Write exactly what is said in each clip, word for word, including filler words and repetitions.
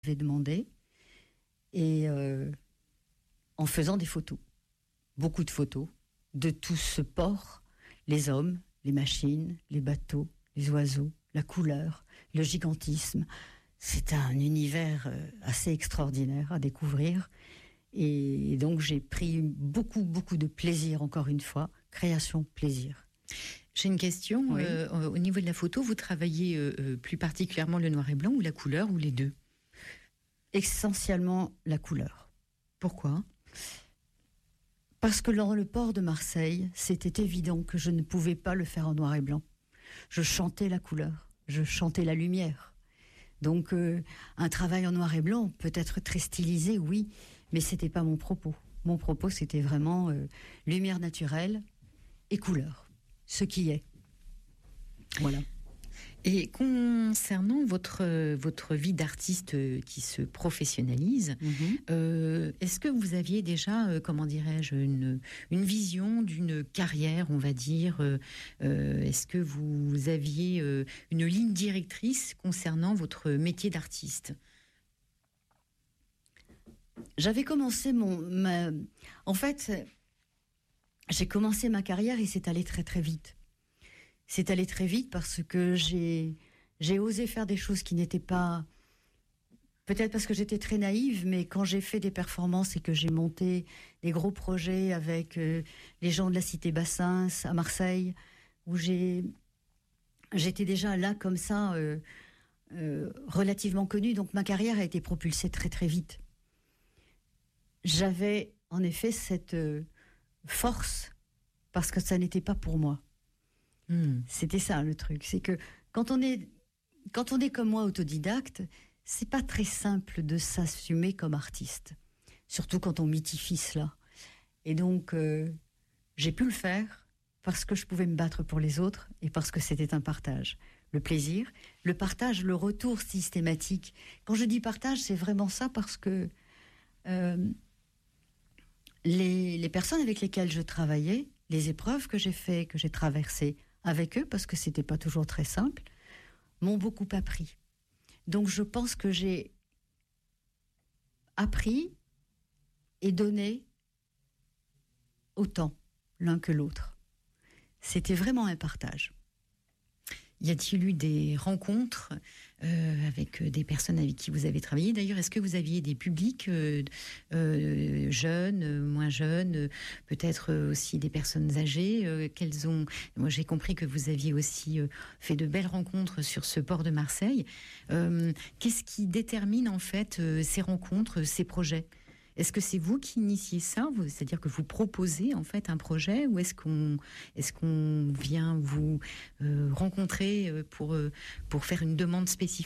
m'avait demandé, et euh, en faisant des photos, beaucoup de photos, de tout ce port, les hommes, les machines, les bateaux, les oiseaux, la couleur, le gigantisme. C'est un univers assez extraordinaire à découvrir. Et donc j'ai pris beaucoup, beaucoup de plaisir, encore une fois. Création, plaisir. J'ai une question. Oui. Euh, au niveau de la photo, vous travaillez euh, plus particulièrement le noir et blanc ou la couleur ou les deux ? Essentiellement la couleur. Pourquoi ? Parce que dans le port de Marseille, c'était évident que je ne pouvais pas le faire en noir et blanc. Je chantais la couleur, je chantais la lumière. Donc euh, un travail en noir et blanc peut être très stylisé, oui, mais c'était pas mon propos. Mon propos, c'était vraiment euh, lumière naturelle et couleur, ce qui est. Voilà. Et concernant votre, votre vie d'artiste qui se professionnalise, Mm-hmm. euh, est-ce que vous aviez déjà, euh, comment dirais-je, une, une vision d'une carrière, on va dire euh, euh, est-ce que vous aviez euh, une ligne directrice concernant votre métier d'artiste ? J'avais commencé mon... Ma... En fait, j'ai commencé ma carrière et c'est allé très très vite. C'est allé très vite parce que j'ai, j'ai osé faire des choses qui n'étaient pas... Peut-être parce que j'étais très naïve, mais quand j'ai fait des performances et que j'ai monté des gros projets avec euh, les gens de la Cité Bassins à Marseille, où j'ai, j'étais déjà là comme ça, euh, euh, relativement connue, donc ma carrière a été propulsée très très vite. J'avais en effet cette euh, force parce que ça n'était pas pour moi. Hmm. C'était ça le truc, c'est que quand on est, quand on est comme moi autodidacte, c'est pas très simple de s'assumer comme artiste, surtout quand on mythifie cela. Et donc euh, j'ai pu le faire parce que je pouvais me battre pour les autres et parce que c'était un partage. Le plaisir, le partage, le retour systématique. Quand je dis partage, c'est vraiment ça parce que euh, les, les personnes avec lesquelles je travaillais, les épreuves que j'ai faites, que j'ai traversées avec eux, parce que c'était pas toujours très simple, m'ont beaucoup appris. Donc je pense que j'ai appris et donné autant l'un que l'autre. C'était vraiment un partage. Y a-t-il eu des rencontres euh, avec des personnes avec qui vous avez travaillé ? D'ailleurs, est-ce que vous aviez des publics euh, euh, jeunes, moins jeunes, peut-être aussi des personnes âgées euh, qu'elles ont... Moi, j'ai compris que vous aviez aussi euh, fait de belles rencontres sur ce port de Marseille. Euh, qu'est-ce qui détermine en fait euh, ces rencontres, ces projets ? Est-ce que c'est vous qui initiez ça ? C'est-à-dire que vous proposez en fait un projet, ou est-ce qu'on, est-ce qu'on vient vous euh, rencontrer pour, euh, pour faire une demande spécifique ?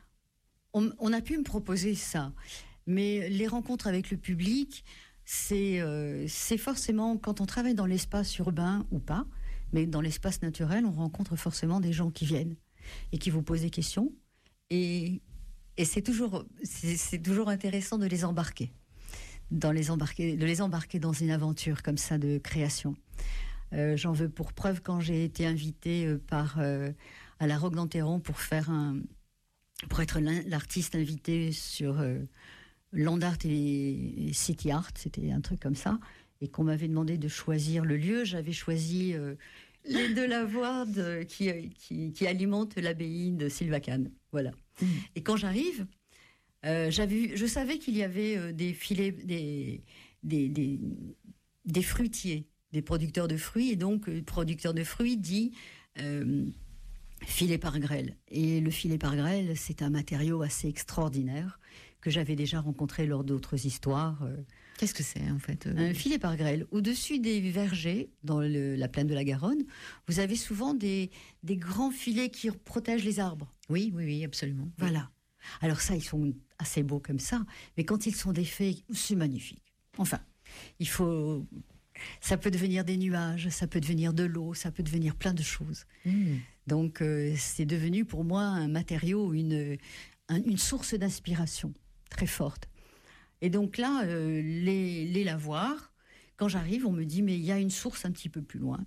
on, on a pu me proposer ça, mais les rencontres avec le public, c'est, euh, c'est forcément, quand on travaille dans l'espace urbain ou pas, mais dans l'espace naturel, on rencontre forcément des gens qui viennent et qui vous posent des questions, et... Et c'est toujours, c'est, c'est toujours intéressant de les embarquer, dans les embarquer, de les embarquer dans une aventure comme ça de création. Euh, j'en veux pour preuve quand j'ai été invitée par euh, à la Roque d'Enterron pour faire un, pour être l'artiste invité sur euh, Land Art et, et City Art, c'était un truc comme ça, et qu'on m'avait demandé de choisir le lieu. J'avais choisi euh, les deux lavoirs de, qui, qui, qui alimentent l'abbaye de Sylvacane. Voilà. Mmh. Et quand j'arrive, euh, j'avais, je savais qu'il y avait euh, des filets, des, des, des, des fruitiers, des producteurs de fruits, et donc euh, producteur de fruits dit euh, filet par grêle. Et le filet par grêle, c'est un matériau assez extraordinaire que j'avais déjà rencontré lors d'autres histoires. Euh, Qu'est-ce que c'est en fait ? Un filet par grêle. Au-dessus des vergers, dans le, la plaine de la Garonne, vous avez souvent des, des grands filets qui protègent les arbres. Oui, oui, oui, absolument. Voilà. Alors ça, ils sont assez beaux comme ça, mais quand ils sont défaits, c'est magnifique. Enfin, il faut... Ça peut devenir des nuages, ça peut devenir de l'eau, ça peut devenir plein de choses. Mmh. Donc, euh, c'est devenu pour moi un matériau, une, un, une source d'inspiration très forte. Et donc là, euh, les, les lavoirs, quand j'arrive, on me dit, mais il y a une source un petit peu plus loin.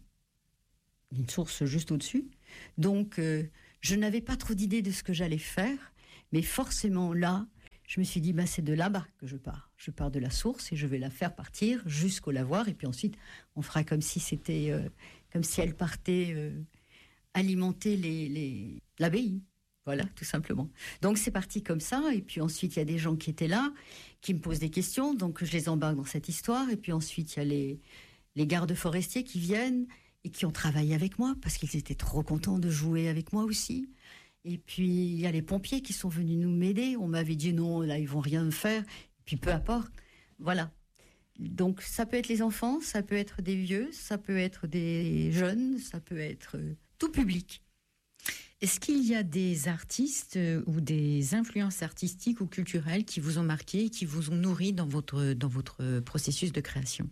Une source juste au-dessus. Donc, euh, je n'avais pas trop d'idées de ce que j'allais faire, mais forcément là, je me suis dit, bah, c'est de là-bas que je pars. Je pars de la source et je vais la faire partir jusqu'au lavoir. Et puis ensuite, on fera comme si c'était, euh, comme si elle partait euh, alimenter les, les, l'abbaye. Voilà, tout simplement. Donc c'est parti comme ça. Et puis ensuite, il y a des gens qui étaient là, qui me posent des questions. Donc je les embarque dans cette histoire. Et puis ensuite, il y a les, les gardes forestiers qui viennent et qui ont travaillé avec moi parce qu'ils étaient trop contents de jouer avec moi aussi. Et puis, il y a les pompiers qui sont venus nous m'aider. On m'avait dit non, là, ils vont rien me faire. Et puis, peu importe. Voilà. Donc, ça peut être les enfants, ça peut être des vieux, ça peut être des jeunes, ça peut être euh, tout public. Est-ce qu'il y a des artistes euh, ou des influences artistiques ou culturelles qui vous ont marqué, qui vous ont nourri dans votre, dans votre processus de création?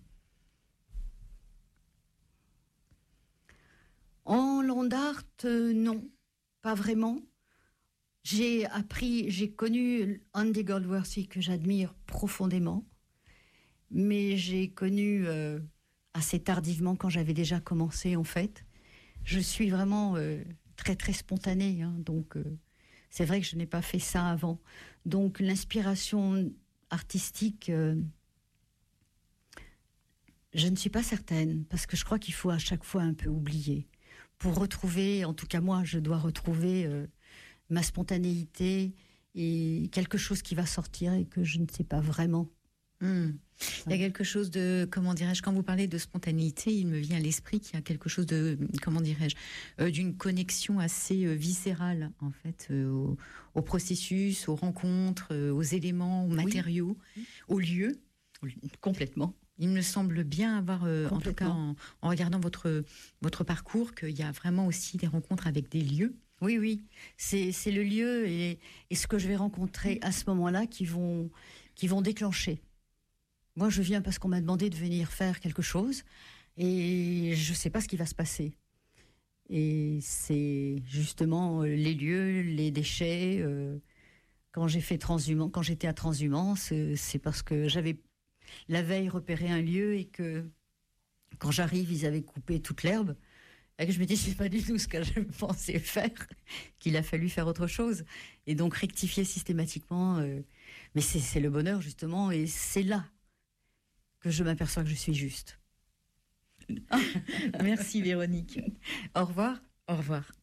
En land art, euh, non. Pas vraiment. J'ai appris, j'ai connu Andy Goldworthy que j'admire profondément, mais j'ai connu euh, assez tardivement quand j'avais déjà commencé en fait. Je suis vraiment euh, très très spontanée, hein, donc euh, c'est vrai que je n'ai pas fait ça avant. Donc l'inspiration artistique, euh, je ne suis pas certaine parce que je crois qu'il faut à chaque fois un peu oublier. Pour retrouver, en tout cas moi, je dois retrouver euh, ma spontanéité et quelque chose qui va sortir et que je ne sais pas vraiment. Mmh. Il y a quelque chose de, comment dirais-je, quand vous parlez de spontanéité, il me vient à l'esprit qu'il y a quelque chose de, comment dirais-je, euh, d'une connexion assez euh, viscérale, en fait, euh, au, au processus, aux rencontres, euh, aux éléments, aux matériaux, oui. Aux lieux. Complètement. Il me semble bien avoir, euh, en tout cas en, en regardant votre, votre parcours, qu'il y a vraiment aussi des rencontres avec des lieux. Oui, oui, c'est, c'est le lieu et, et ce que je vais rencontrer à ce moment-là qui vont, qui vont déclencher. Moi, je viens parce qu'on m'a demandé de venir faire quelque chose et je ne sais pas ce qui va se passer. Et c'est justement les lieux, les déchets. Euh, quand j'ai fait Transhumance, quand j'étais à Transhumance, c'est parce que j'avais la veille repéré un lieu et que quand j'arrive, ils avaient coupé toute l'herbe. Et que je me dis, c'est pas du tout ce que je pensais faire, qu'il a fallu faire autre chose. Et donc rectifier systématiquement. Euh, mais c'est, c'est le bonheur, justement. Et c'est là que je m'aperçois que je suis juste. Merci Véronique. Au revoir. Au revoir.